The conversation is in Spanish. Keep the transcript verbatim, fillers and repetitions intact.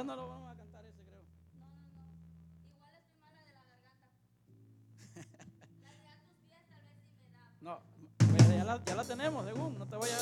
Dios no lo vamos a cantar ese, creo. No, no, no. Igual estoy mala de la garganta. La de a tus pies tal vez sí me da. No, pues ya la, ya la tenemos, según. No te vayas